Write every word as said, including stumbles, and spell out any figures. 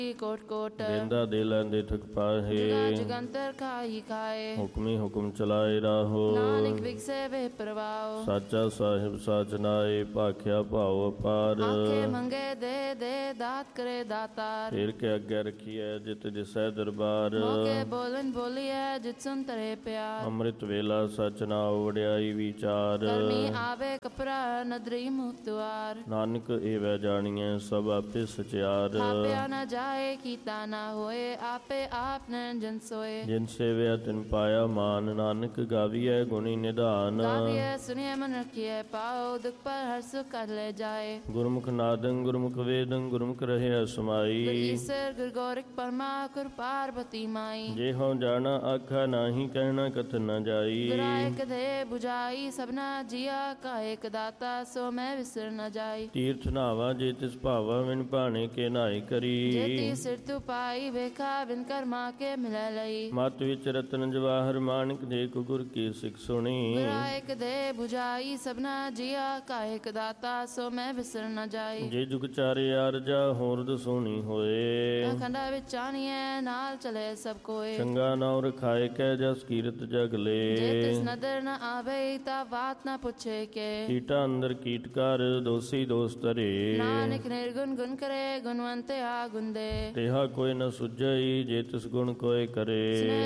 ਕੋਟ ਕੋਟ ਦੇਂਦਾ ਦੇ ਲੈਂਦੇ ਥਕ ਪਾਹੇ ਜੁਗਾ ਜੁਗੰਤਰ ਖਾਈ ਖਾਏ ਹੁਕਮੀ ਹੁਕਮ ਚਲਾਏ ਰਾਹੋ ਨਾਨਕ ਵਿਗਸੇ ਵੇ ਪ੍ਰਵਾਓ ਸਾਚਾ ਸਾਹਿਬ ਸਾਚ ਨਾਏ ਭਾਖਿਆ ਭਾਉ ਅਪਾਰ ਆਖੇ ਮੰਗੇ ਦੇ ਦੇ ਦਾਤ ਕਰੇ ਦਾਤਾਰ ਫੇਰ ਕੇ ਅੱਗੇ ਰਖੀਐ ਜਿਤ ਜਿਸੈ ਦਰਬਾਰ ਮੋਕੇ ਬੋਲਨ ਬੋਲੀਐ ਜਿਤ ਸੁਨ ਤਰੇ ਪਿਆਰ ਅੰਮ੍ਰਿਤ ਵੇਲਾ ਸਚ ਨਾਉ ਵਡਿਆਈ ਵਿਚਾਰ ਕਰਮੀ ਆਵੇ ਕਪਰਾ ਨਦਰੀ ਮੁਕਤਵਾਰ ਨਾਨਕ ਏਵੈ ਜਾਣੀਐ ਸਭ ਆਪੇ ਸਚਿਆਰ ਥਾਪਿਆ ਨਾ ਜਾਏ ਕੀਤਾ ਨਾ ਹੋਏ ਆਪੇ ਆਪ ਨਿਰੰਜਨ ਸੋਏ ਜਿਨ ਸੇਵਿਆ ਤਿਨ ਪਾਇਆ ਮਾਨ ਨਾਨਕ ਗਾਵੀਐ ਗੁਣੀ ਨਿਧਾਨ ਗਾਵੀਐ ਸੁਣੀਐ ਮਨ ਰਖੀਐ ਪਾਓ ਦੁਖ ਪਰ ਹਰ ਸੁਖ ਕਰ ਲੈ ਜਾਏ ਗੁਰਮੁਖ ਨਾਦੰ ਗੁਰਮੁਖ ਵੇਦੰ ਗੁਰਮੁਖ ਰਹਿਆ ਗੁਰ ਸਮਾਈ ਈਸਰ ਗੁਰ ਗੋਰਖ ਪਰਮਾ ਗੁਰ ਪਾਰਬਤੀ ਮਾਈ ਜੇ ਹਉ ਜਾਣਾ ਆਖਾ ਨਾਹੀ ਕਹਿਣਾ ਕਥਨ ਨ ਜਾਈ ਗੁਰਾਇਕ ਦੇ 부ਜਾਈ ਸਭਨਾ ਜੀਆ ਕਾ ਏਕ ਦਾਤਾ ਸੋ ਮੈਂ ਵਿਸਰ ਨ ਜਾਈ ਤੀਰਥ ਨਾਵਾ ਜੇ ਤਿਸ ਭਾਵਾ ਵਿਨ ਭਾਣੇ ਕੇ ਨਾਈ ਕਰੀ ਜੇਤੀ ਸਿਰ ਤੂ ਪਾਈ ਵੇਖਾ ਵਿਨ ਕਰਮਾ ਕੇ ਮਿਲੈ ਲਈ ਮਤ ਵਿੱਚ ਰਤਨ ਜਵਾਹਰ ਮਾਨਕ ਦੇ ਗੁਰ ਕੀ ਸਿੱਖ ਸੁਣੀ ਗੁਰਾਇਕ ਦੇ 부ਜਾਈ ਸਭਨਾ ਜੀਆ ਕਾ ਏਕ ਦਾਤਾ ਸੋ ਮੈਂ ਵਿਸਰ ਨ ਜਾਈ ਜੇ ਜੁਗ ਚਾਰੇ ਆਰਜਾ ਹੋਰ ਦਸੂਣੀ ਹੋਏ ਖੰਡਾ ਵਿੱਚ ਆਣੀਐ ਨਾਲ ਚਲੇ ਸਭ ਕੋਏ ਚੰਗਾ ਨਾਉ ਰਖਾਏ ਕਹਿ ਜਸ ਕੀਰਤ ਜਗ ਲੇ ਜੇ ਤਿਸ ਨਦਰ ਨ ਆਵੇ ਤਾ ਬਾਤ ਨ ਪੁੱਛੇ ਕੇ ਕੀਟਾ ਅੰਦਰ ਕੀਟ ਕਰ ਦੋਸੀ ਦੋਸ ਧਰੇ ਨਾਨਕ ਨਿਰਗੁਣ ਗੁਣ ਕਰੇ ਗੁਣਵੰਤ ਆ ਗੁੰਦੇ ਤੇਹਾ ਕੋਈ ਨ ਸੁਝਈ ਜੇ ਤਿਸ ਗੁਣ ਕੋਇ ਕਰੇ